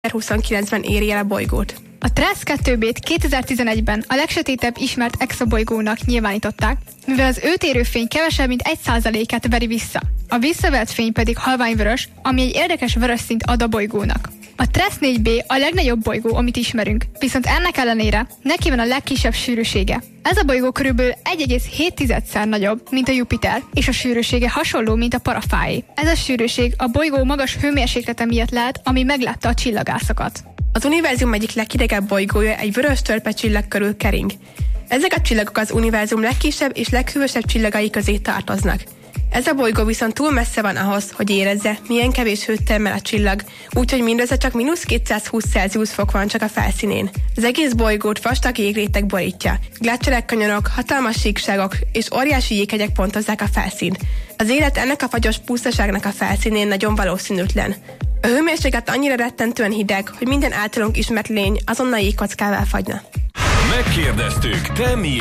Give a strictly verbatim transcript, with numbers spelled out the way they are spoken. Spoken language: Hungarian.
kétezer-huszonkilencben éri el a bolygót. A TRASS kettő bét kétezer-tizenegyben a legsötétebb ismert exobolygónak nyilvánították, mivel az őt érő fény kevesebb, mint egy százalékát veri vissza. A visszavert fény pedig halványvörös, ami egy érdekes vörös színt ad a bolygónak. A TRASS négy bé a legnagyobb bolygó, amit ismerünk, viszont ennek ellenére neki van a legkisebb sűrűsége. Ez a bolygó körülbelül egy egész hét nagyobb, mint a Jupiter, és a sűrűsége hasonló, mint a parafáé. Ez a sűrűség a bolygó magas hőmérséklete miatt lehet, ami meglátta a csillagászokat. Az univerzum egyik leghidegebb bolygója egy vörös törpe csillag körül kering. Ezek a csillagok az univerzum legkisebb és leghűvösebb csillagai közé tartoznak. Ez a bolygó viszont túl messze van ahhoz, hogy érezze, milyen kevés hőt termel a csillag, úgyhogy mindössze csak mínusz kétszázhúsz Celsius fok van csak a felszínén. Az egész bolygót vastag jégréteg borítja. Gletszerek, kanyarok, hatalmas síkságok és óriási jéghegyek pontozzák a felszínt. Az élet ennek a fagyos pusztaságnak a felszínén nagyon valószínűtlen. A hőmérséklet annyira rettentően hideg, hogy minden általunk ismert lény azonnal jégkockává fagyna. Megkérdeztük, te mi